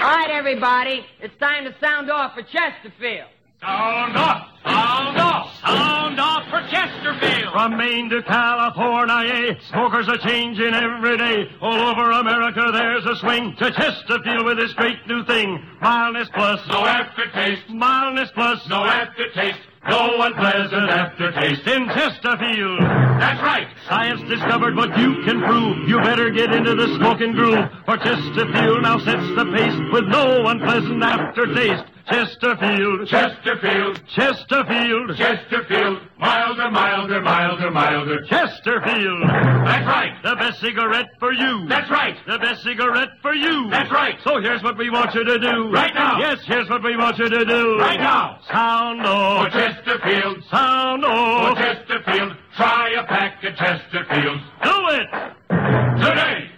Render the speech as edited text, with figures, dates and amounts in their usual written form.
All right, everybody. It's time to sound off for Chesterfield. Sound off! Sound off! Sound off for Chesterfield! From Maine to California, smokers are changing every day. All over America there's a swing to Chesterfield with this great new thing. Mildness plus. No aftertaste. Mildness plus. No aftertaste. No unpleasant aftertaste in Chesterfield. That's right. Science discovered what you can prove. You better get into the smoking groove. For Chesterfield now sets the pace with no unpleasant aftertaste. Chesterfield. Chesterfield. Chesterfield. Chesterfield. Milder, milder, milder, milder. Chesterfield. That's right. The best cigarette for you. That's right. The best cigarette for you. That's right. So here's what we want you to do. Right now. Yes, here's what we want you to do. Right now. Sound off. For Chesterfield. Sound For off. Chesterfield. Try a pack of Chesterfields. Do it. Today.